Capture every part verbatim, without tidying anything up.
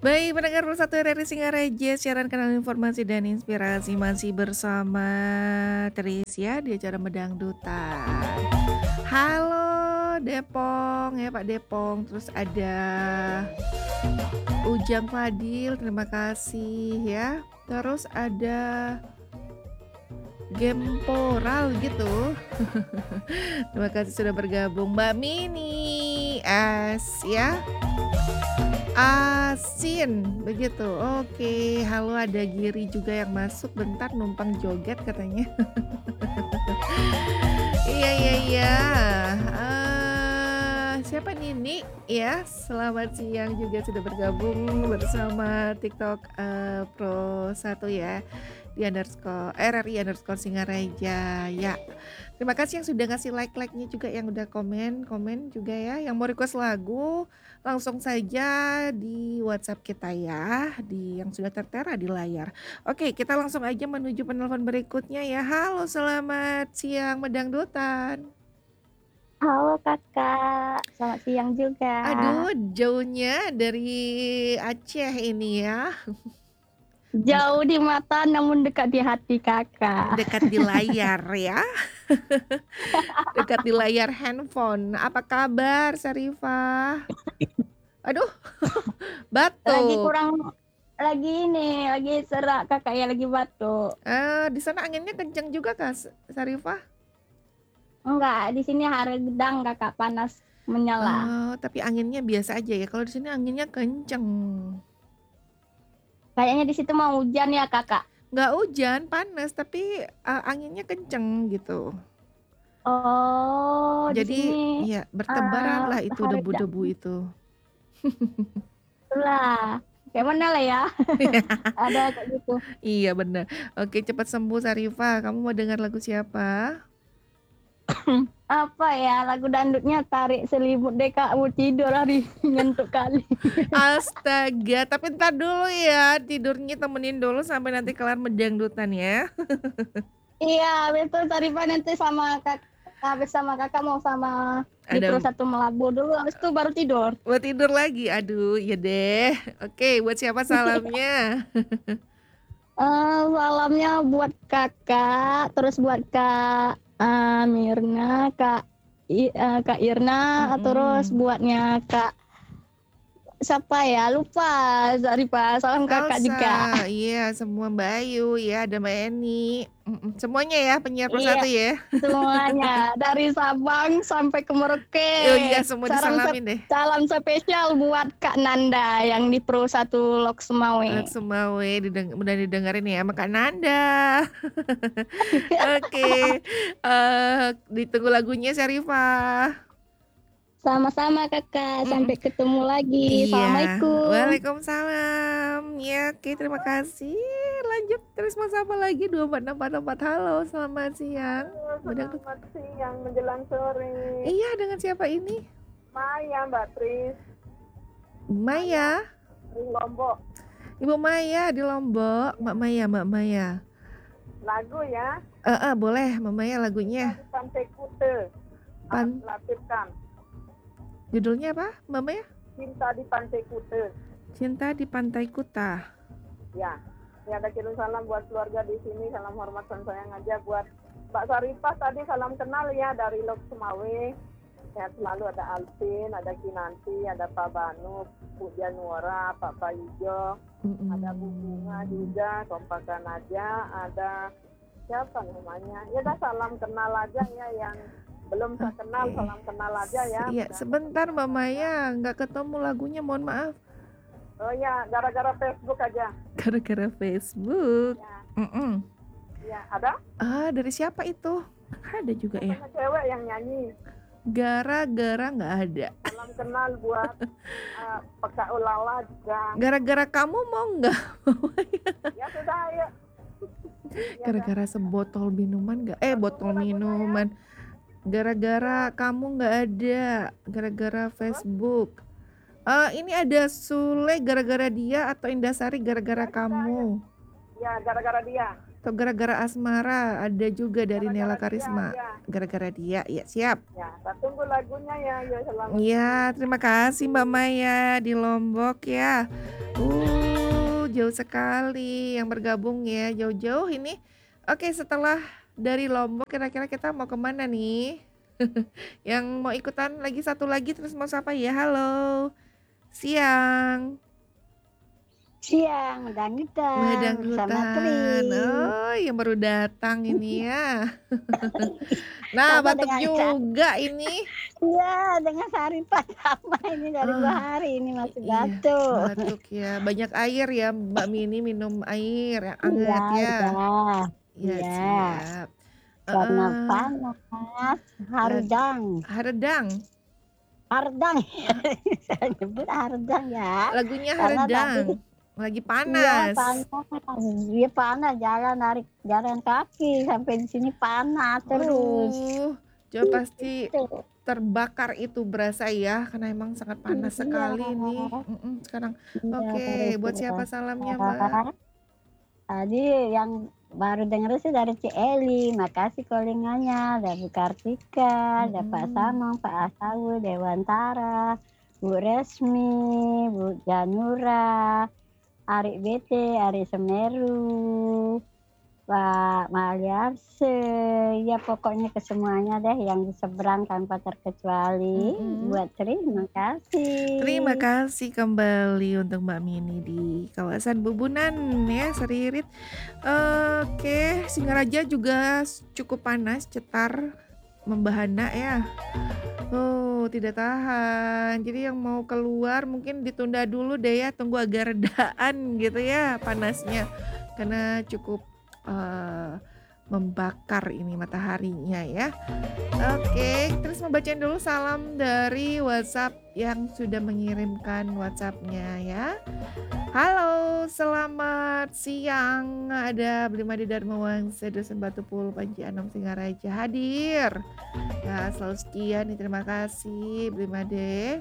Baik, pendengar Persatu R R I Singaraja, siaran kanal informasi dan inspirasi masih bersama Trisya di acara Medangdutan. Halo Depong, ya Pak Depong, terus ada Ujang Fadil, terima kasih ya. Terus ada Gemporal gitu. Terima kasih sudah bergabung. Mbak Mini, As ya. Asin, begitu. Oke, halo ada Giri juga yang masuk, bentar numpang joget katanya. Iya iya iya, eee, siapa Nini ya, selamat siang juga sudah bergabung bersama TikTok, eee, Pro satu ya, di underscore R R I underscore Singaraja ya. Terima kasih yang sudah ngasih like-like-nya juga, yang udah komen-komen juga ya, yang mau request lagu langsung saja di WhatsApp kita ya, di yang sudah tertera di layar. Oke, kita langsung aja menuju penelpon berikutnya ya. Halo, selamat siang Medangdutan. Halo Kakak, selamat siang juga. Aduh, jauhnya dari Aceh ini ya. Mbak Jauh di mata namun dekat di hati Kakak. Dekat di layar ya. Dekat di layar handphone. Apa kabar Syarifah? Aduh, Lagi batuk. kurang lagi ini, lagi serak Kakak ya, lagi batuk. Eee, di sana anginnya kenceng juga Kak Syarifah? Enggak, di sini redang Kakak, panas menyala. Oh, tapi anginnya biasa aja ya, kalau di sini anginnya kenceng. Kayaknya di situ mau hujan ya Kakak? Nggak hujan, panas, tapi, eee, anginnya kenceng gitu. Oh, di Jadi, sini, ya eee, bertebaranlah itu haredak. debu-debu itu. Itulah, kayak mana lah ya, ada kayak gitu. Iya bener. Oke, cepat sembuh Syarifah, kamu mau dengar lagu siapa? Apa ya, lagu dangdutnya Tarik Selimut deh Kak, mau tidur hari ngantuk kali. Astaga, tapi entar dulu ya, tidurnya temenin dulu sampai nanti kelar Medangdutan ya. Iya, betul Syarifah, nanti sama Kak habis sama Kakak mau sama di Pro Ada satu Melabu dulu, habis itu baru tidur. Mau tidur lagi? Aduh, iya deh. Oke, buat siapa salamnya? Eee, salamnya buat Kakak, terus buat Kak, eee, Mirna, Kak I eee, Kak Irna, terus Mhm. buatnya Kak siapa ya, lupa Syarifah, salam Kakak Elsa, juga. iya semua Mbak Ayu ya, ada Mbak Eni, mhm, semuanya ya penyiar Pro Iya, satu ya. semuanya, dari Sabang sampai ke Oh iya, Merauke. semua Salam sep disalamin deh. salam spesial buat Kak Nanda yang di Pro satu Lok Lok Sumawe. Sumawe dideng mudah didengerin ya sama Kak Nanda. Oke, eee, ditunggu lagunya Syarifah. Sama-sama Kakak, Mhm. sampai ketemu lagi. Iya, Assalamualaikum. waalaikumsalam. Ya, oke terima kasih. Lanjut, terus mau sapa lagi dua empat enam empat empat. Halo, selamat siang. Halo, Medangdut selamat siang menjelang sore. Iya, dengan siapa ini? Maya, Mbak Tris. Maya, Maya? di Lombok. Ibu Maya di Lombok, Mbak Maya Mbak Maya. Lagu ya. Heeh, boleh Mbak Maya Cinta lagunya. di Pantai Kute. Pan Latifkan. Judulnya apa, Mbak Maya? Cinta di Pantai Kute. Cinta di Pantai Kuta. Ya. Ya, ada kirim salam buat keluarga di sini, salam hormat dan sayang aja buat Mbak Sarifah tadi, salam kenal ya dari Lok Sumawe. Sehat selalu, ada Alvin, ada Kinanti, ada Pak Banu, Bu Januara, Pak Payijo, Mhm. ada Bu Bunga juga, kompakan aja, ada siapa namanya? Ya udah salam kenal aja ya, yang belum saya kenal Oke. salam kenal aja ya. Iya, Udah sebentar ketemu Mbak saya. Maya, nggak ketemu lagunya, mohon maaf. Oh ya, gara-gara Facebook aja. Gara-gara Facebook. Ya, Mhm. ya ada? Ah, dari siapa itu? Ada juga ya? Katanya cewek yang nyanyi. Gara-gara nggak ada. Salam kenal buat uh, Peka Ulala juga. Gara-gara kamu mau nggak? Ya sudah, ayo. Ya udah. Gara-gara sebotol minuman nggak? Eh, Tunggu botol lagunya ya. minuman. Gara-gara kamu nggak ada. Gara-gara Facebook. Eh, ini ada Sule gara-gara dia atau Indasari gara-gara Ya sudah, ayo. kamu. Ya, gara-gara dia. Atau gara-gara asmara, ada juga dari Nela Gara-gara dia, Karisma. ya. Gara-gara dia, ya siap. Ya, kita tunggu lagunya ya. Ya, selamat Iya, siang. terima kasih Mbak Maya di Lombok ya. Uh, jauh sekali yang bergabung ya, jauh-jauh ini. Oke, setelah dari Lombok kira-kira kita mau kemana nih? Yang mau ikutan lagi satu lagi terus mau sapa ya? Halo, siang. Siang, dangdutan bersama Dangdutan. Tri. Oh, yang baru datang ini ya. Nah, Sama batuk dengan Sa juga ini. iya, dengan Saripah sama ini dari dua Oh, hari ini masih iya, batuk. batuk ya. Banyak air ya, Mbak Mini minum air yang Iya, anget ya. udah. Iya, Iya. siap. Karena Heeh. panas, Lag hardang. Haredang? Hardang, Ah. saya nyebut hardang ya, Lagunya karena tadi Haredang, lagi iya panas. panas, iya panas jalan narik jalan kaki sampai di sini panas terus. Uh, coba pasti Gitu. terbakar itu berasa ya, karena emang sangat panas Iya. sekali nih, mhm, sekarang. Iya, Oke, terus buat ya. siapa salamnya, Mbak? Tadi yang baru denger sih dari Ci Eli, makasih calling-annya, ada Bu Kartika, ada Pak Mhm. Samong, Pak Asawu, Dewantara, Bu Resmi, Bu Janura, Arik B T, Arik Semeru, Pak Maliarse, ya pokoknya ke semuanya deh yang di seberang tanpa terkecuali. Mhm. Buat Tri, makasih. Terima kasih kembali untuk Mbak Mini di kawasan Bubunan ya, Seririt. Oke, Singaraja juga s cukup panas, cetar, membahana ya. Oh, tidak tahan. Jadi yang mau keluar mungkin ditunda dulu deh ya, tunggu agak redaan gitu ya panasnya. Karena cukup, eee, membakar ini mataharinya ya. Oke, terus mau bacain dulu salam dari WhatsApp yang sudah mengirimkan WhatsApp-nya ya. Halo, selamat siang. Ada Blimade Darmawangsa, dosen Batu Pul, Panji Anom Singaraja hadir. Ya, selalu setia nih, terima kasih Blimade.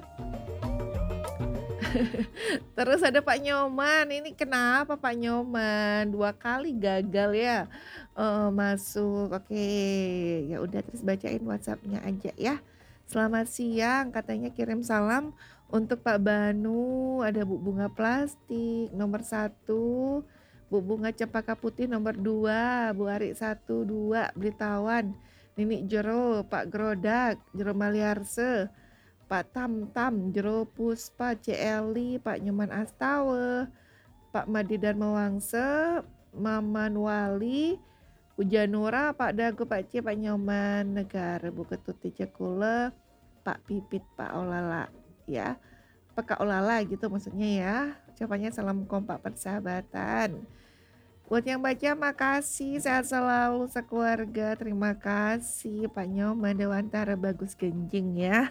Terus ada Pak Nyoman, ini kenapa Pak Nyoman? Dua kali gagal ya, eee, masuk. Oke, ya udah terus bacain WhatsApp-nya aja ya. Selamat siang, katanya kirim salam untuk Pak Banu, ada Bu Bunga Plastik nomor satu, Bu Bunga Cempaka Putih nomor dua, Bu Ari satu, dua, Blitawan, Nini Jero, Pak Grodak, Jero Maliarse, Pak Tamtam, Jero Puspa, C Eli, Pak Nyoman Astawe, Pak Madi Darmawangsa, Maman Wali, Bu Janura, Pak Dago, Pak C, Pak Nyoman Negara, Bu Ketuti Cekule, Pak Pipit, Pak Olala ya. Pak Kak Olala gitu maksudnya ya. Ucapannya salam kompak persahabatan. Buat yang baca makasih, sehat selalu sekeluarga. Terima kasih Pak Nyoman Dewantara Bagus Genjing ya.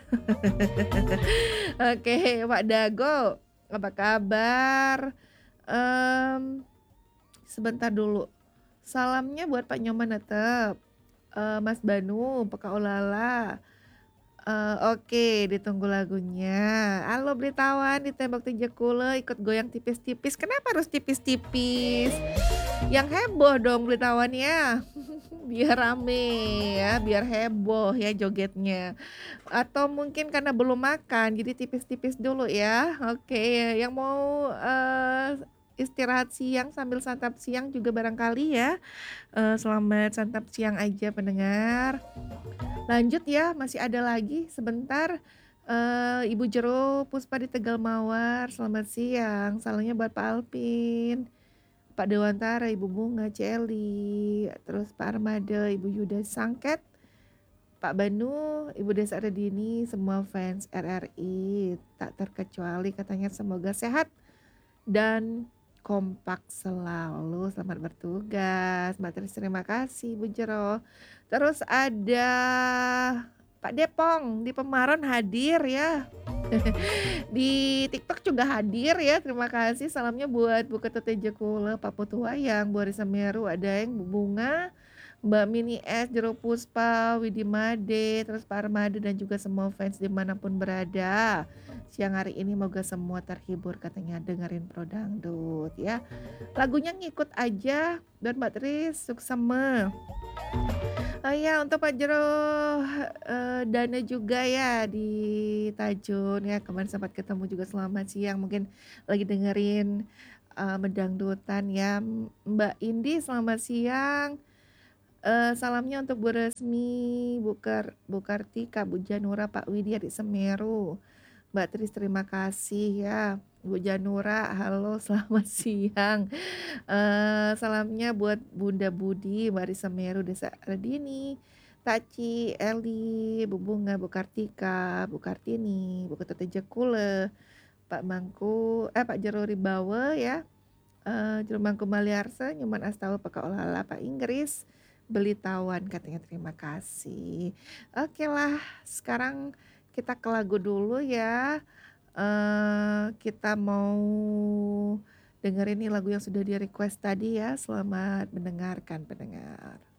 Oke, Pak Dago, apa kabar? Mmm, sebentar dulu, salamnya buat Pak Nyoman tetep, eee, Mas Banu, Pak Kak Olala. Eee, oke, ditunggu lagunya. Halo Blitawan, ditembak Tijekule, ikut goyang tipis-tipis. Kenapa harus tipis-tipis? Yang heboh dong Blitawan ya. Biar rame ya, biar heboh ya jogetnya. Atau mungkin karena belum makan, jadi tipis-tipis dulu ya. Oke, yang mau, eee, istirahat siang sambil santap siang juga barangkali ya. Eee, selamat santap siang aja pendengar. Lanjut ya, masih ada lagi sebentar. Eee, Ibu Jero Puspa di Tegal Mawar, selamat siang. Salamnya buat Pak Alpin, Pak Dewantara, Ibu Bunga, C Eli, terus Pak Armada, Ibu Yuda Sangket, Pak Banu, Ibu Desa Redini, semua fans R R I tak terkecuali katanya semoga sehat dan kompak selalu. Selamat bertugas. Mbak Tris terima kasih Bu Jero. Terus ada Pak Depong di Pemaron hadir ya. Di TikTok juga hadir ya. Terima kasih. Salamnya buat Bu Ketuti Jekule, Pak Putu Wayang, Bu Arisa Meru, ada yang Bu Bunga, Mbak Mini S, Jero Puspa, Widi Made, terus Pak Armada dan juga semua fans dimanapun berada. Siang hari ini moga semua terhibur katanya dengerin Pro Dangdut ya. Lagunya ngikut aja dan Mbak Tris sukseme. Oh iya, untuk Pak Jero, eee, Dana juga ya di Tajun ya, kemarin sempat ketemu juga selamat siang, mungkin lagi dengerin, eee, medangdutan ya. Mbak Indi selamat siang, eee, salamnya untuk Bu Resmi, Bu Kar Bu Kartika, Bu Janura, Pak Widya di Semeru. Mbak Tris terima kasih ya, Bu Janura halo selamat siang. Eee, salamnya buat Bunda Budi, Mari Semeru, Desa Redini, Taci, Eli, Bu Bunga, Bu Kartika, Bu Kartini, Bu Ketete Jekule, Pak Mangku eh, Pak Jero Ribawe ya, eee, Jero Mangku Maliarse, Nyoman Astawa, Pak Olala, Pak Inggris, Belitawan katanya terima kasih. Oke lah, sekarang kita ke lagu dulu ya, eee, kita mau dengerin nih lagu yang sudah di-request tadi ya, selamat mendengarkan pendengar.